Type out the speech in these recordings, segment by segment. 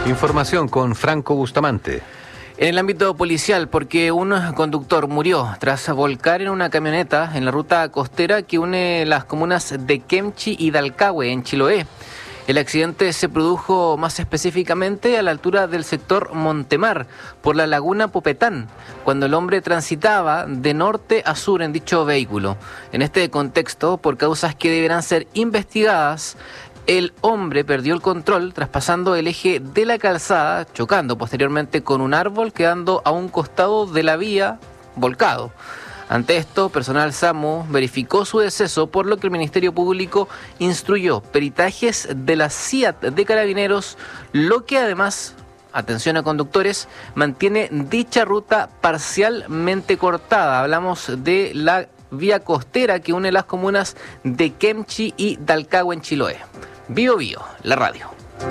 Información con Franco Bustamante. En el ámbito policial, porque un conductor murió tras volcar en una camioneta en la ruta costera que une las comunas de Kemchi y Dalcahue, en Chiloé. El accidente se produjo más específicamente a la altura del sector Montemar, por la laguna Popetán, cuando el hombre transitaba de norte a sur en dicho vehículo. En este contexto, por causas que deberán ser investigadas, el hombre perdió el control traspasando el eje de la calzada, chocando posteriormente con un árbol, quedando a un costado de la vía volcado. Ante esto, personal SAMU verificó su deceso, por lo que el Ministerio Público instruyó peritajes de la CIAT de Carabineros, lo que además, atención a conductores, mantiene dicha ruta parcialmente cortada. Hablamos de la vía costera que une las comunas de Kemchi y Dalcahue en Chiloé. Bio Bio, la radio.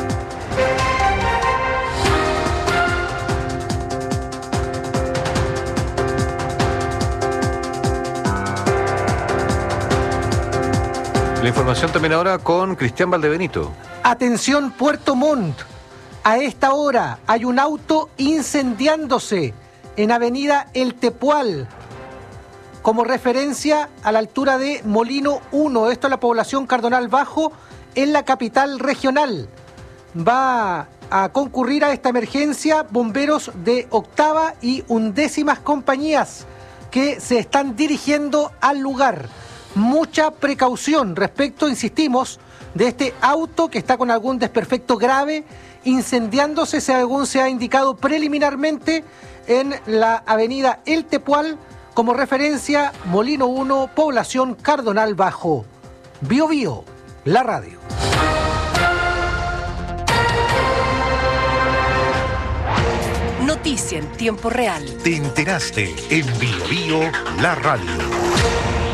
La información también ahora con Cristian Valdebenito. Atención Puerto Montt, a esta hora hay un auto incendiándose en avenida El Tepual, como referencia a la altura de Molino 1, esto es la población Cardonal Bajo, en la capital regional. Va a concurrir a esta emergencia bomberos de 8ª y 11ª compañías que se están dirigiendo al lugar. Mucha precaución respecto, insistimos, de este auto que está con algún desperfecto grave, incendiándose, según se ha indicado preliminarmente, en la avenida El Tepual, como referencia Molino 1, población Cardonal Bajo. Bio Bio, la radio. Noticia en tiempo real. Te enteraste en Bio Bio, la radio.